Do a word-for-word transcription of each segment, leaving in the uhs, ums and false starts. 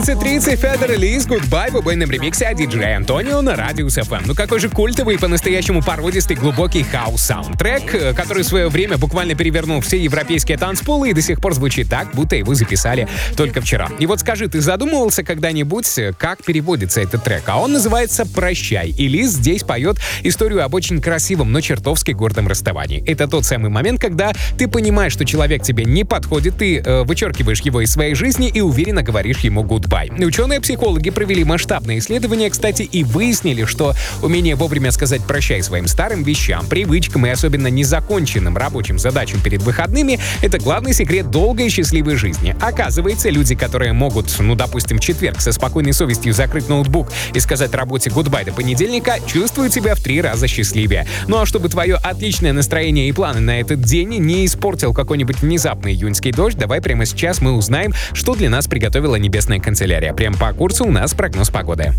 девятнадцать тридцать, Федор Элис, Goodbye в убойном ремиксе от диджея Антонио на Радиус эф эм. Ну какой же культовый и по-настоящему породистый глубокий хаус-саундтрек, который в свое время буквально перевернул все европейские танцполы и до сих пор звучит так, будто его записали только вчера. И вот скажи, ты задумывался когда-нибудь, как переводится этот трек? А он называется «Прощай». И Лиз здесь поет историю об очень красивом, но чертовски гордом расставании. Это тот самый момент, когда ты понимаешь, что человек тебе не подходит, ты э, вычеркиваешь его из своей жизни и уверенно говоришь ему goodbye. Ученые-психологи провели масштабное исследование, кстати, и выяснили, что умение вовремя сказать «прощай» своим старым вещам, привычкам и особенно незаконченным рабочим задачам перед выходными — это главный секрет долгой и счастливой жизни. Оказывается, люди, которые могут, ну, допустим, в четверг со спокойной совестью закрыть ноутбук и сказать работе goodbye до понедельника, чувствуют себя в три раза счастливее. Ну а чтобы твое отличное настроение и планы на этот день не испортил какой-нибудь внезапный июньский дождь, давай прямо сейчас мы узнаем, что для нас приготовила небесная канцелярия. Прямо по курсу у нас прогноз погоды.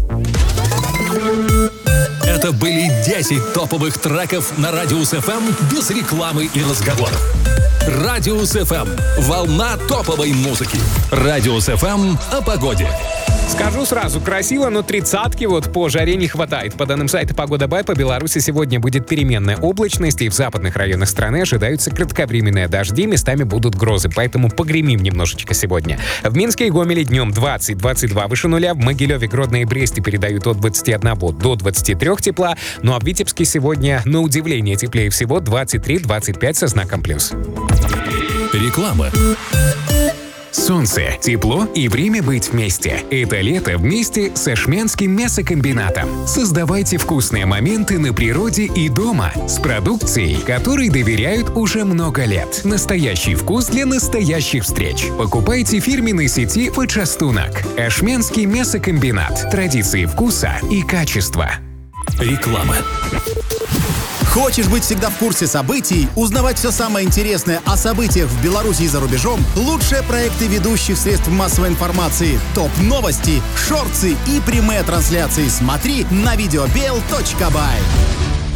Это были десять топовых треков на Радиус эф эм без рекламы и разговоров. Радиус эф эм. Волна топовой музыки. Радиус эф эм о погоде. Скажу сразу, красиво, но тридцатки вот по жаре не хватает. По данным сайта Погода Бай, по Беларуси сегодня будет переменная облачность, и в западных районах страны ожидаются кратковременные дожди, местами будут грозы, поэтому погремим немножечко сегодня. В Минске и Гомеле днем двадцать - двадцать два выше нуля, в Могилеве, Гродно и Бресте передают от двадцати одного до двадцати трёх тепла, ну а в Витебске сегодня, на удивление, теплее всего двадцать три - двадцать пять со знаком плюс. Реклама. Солнце, тепло и время быть вместе. Это лето вместе с Ашмянским мясокомбинатом. Создавайте вкусные моменты на природе и дома с продукцией, которой доверяют уже много лет. Настоящий вкус для настоящих встреч. Покупайте фирменной сети «Почастунок». Ашмянский мясокомбинат. Традиции вкуса и качества. Реклама. Хочешь быть всегда в курсе событий, узнавать все самое интересное о событиях в Беларуси и за рубежом? Лучшие проекты ведущих средств массовой информации, топ-новости, шорты и прямые трансляции смотри на видеобел точка бай.